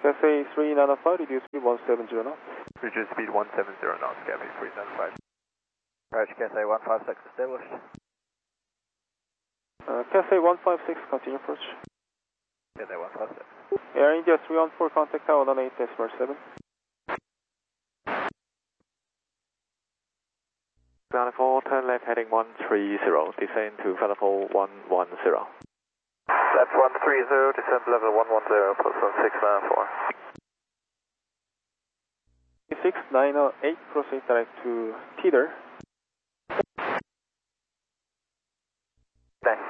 Cathay 395, reduce speed 170 knots. Reduce speed 170 knots, Cathay 395. Approach Cathay 156 established. Cathay 156, continue approach. Cathay 156. Air India 314, contact tower 18.7. Ground 4, turn left heading 130, descend to Falafel 110. Left 130, descend level 110, plus 1694. 6908, proceed direct to Teeter. Thanks.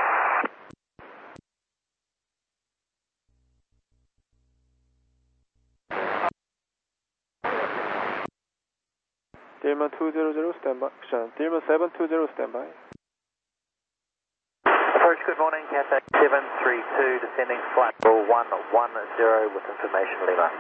Delman 200, standby. Delman 720, standby. Approach, good morning, Cathay 732, descending flight level 110 with information Lima.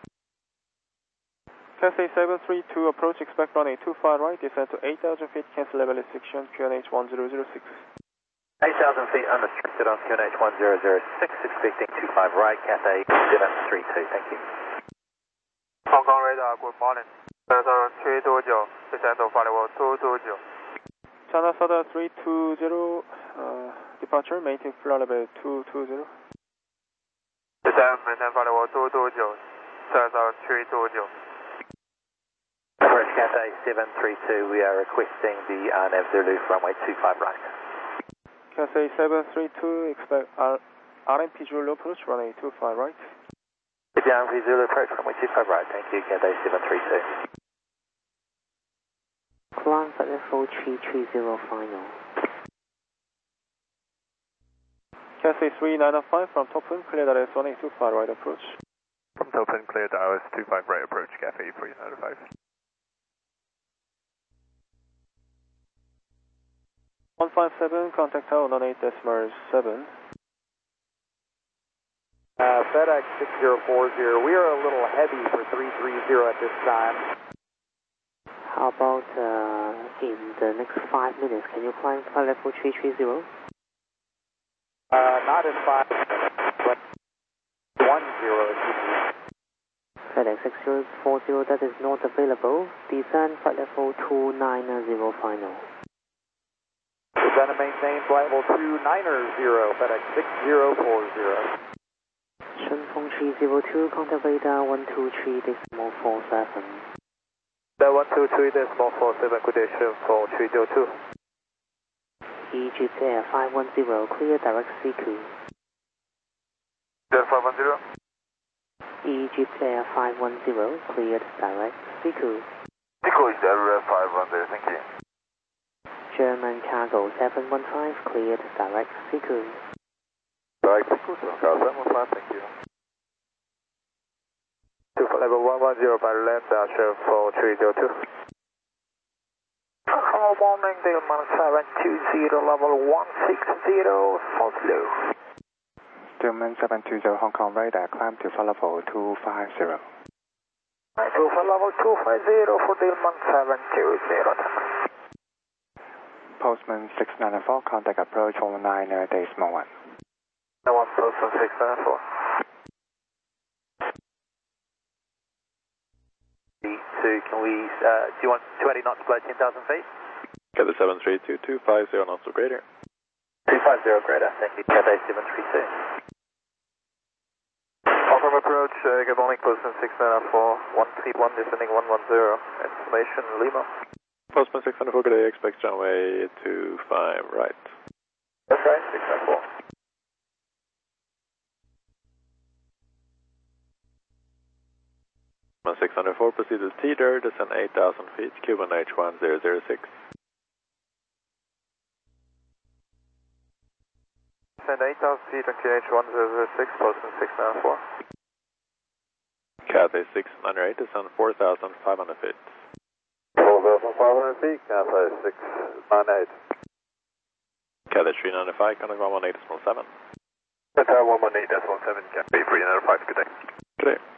Cathay 732, approach, expect runway 25 right, descend to 8,000 feet, cancel level restriction, QNH 1006. 8,000 feet unrestricted on QNH 1006, expecting 25 right, Cathay 732, thank you. Hong Kong radar, good morning. Weather 329, descend to flight level 220. China Sada 320, departure, maintain flight level 220. Descend, maintain flight level 220, Cesar 320. Approach Cathay 732, we are requesting the RNAV Zulu runway 25 right. Cathay 732, expect RMP Zulu approach, runway 25 right. The RMP Zulu approach runway 25 right, thank you, Cathay 732. Climb for level 330 final. Cathay 3905 from Topin, clear that is 125 right approach. From Topin, clear Dallas 25 right approach, Cathay 395. 157, contact tower 18.7. FedEx 6040, we are a little heavy for 330 at this time. How about in the next 5 minutes, can you climb flight level 330? Not in 5 minutes, but 10. FedEx 6040, that is not available. Descend flight level 290 final. Descend and maintain flight level 290, FedEx 6040. Shunfeng 302, contact radar 123.47. That 123.47, good day, Shunfeng 302. Egypt Air 510, clear direct CQ. Air 510. Egypt Air 510, cleared direct CQ. Echo is Air 510, thank you. German Cargo 715, cleared direct CQ. Direct CQ, Cargo 715, thank you. To level 110 by land, Shunfeng 302. Hello, morning, Delman 720, level 160, slow. Delman 720, Hong Kong radar, climb to flight level 250. Right, to flight level 250 for Delman 720. Postman 694, contact approach 19.1. That one, Postman 694. So can we, do you want 20 knots below 10,000 feet? Cathay 732, 250 knots or greater. 250 greater, thank you, Cathay 732. Hong Kong approach, good morning, Postman 694, 131 descending 110, information Lima. Postman 694, good day, expect runway 25 right. That's right, 694. Postman 604, proceed to Teeter, descend 8,000 feet, Cuban H1006. Descend 8,000 feet on QH1006, Postman 694. Cathay 698, descend 4,500 feet. 4,500 feet, Cathay 698. Cathay 395, contact 118.7. Cathay 118.7, Cathay 395, good day. Good day.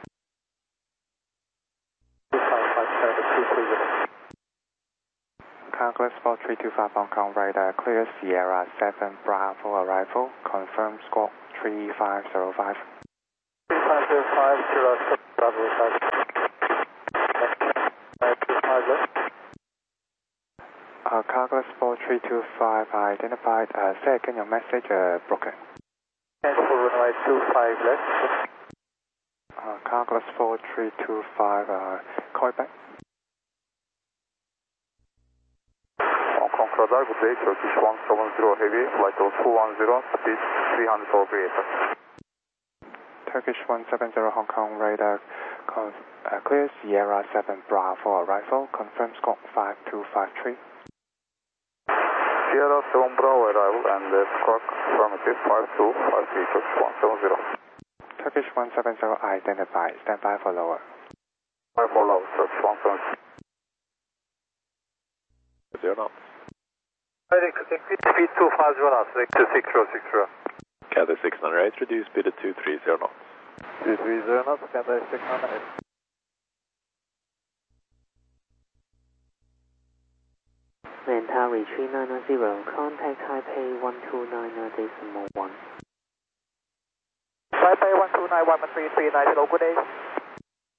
Congress 4325, Hong Kong radar, clear Sierra 7 Bravo arrival, confirm squawk 3505. 3505, Bravo 25 left. Carglass 4325 identified. Say again your message broken. Cancel runway 25 left. Carglass 4325 call back. Hong Kong radar, good day, Turkish 170 heavy, flight level 210, speed 300 over creator. Turkish 170 Hong Kong radar, clear Sierra 7 Bravo arrival, confirm squawk 5253. Sierra 7 Bravo arrival and squawk affirmative 5253, Turkish 170. Turkish 170 identified, stand by for lower. 5 for lower, Turkish 170. 0 knots. Speed 250 knots, 6060. Cathay 608, reduce speed to 230 knots. 230 knots, Cathay 608. Mentari 3990, contact Taipei 129.1. Taipei 129.13390, good day.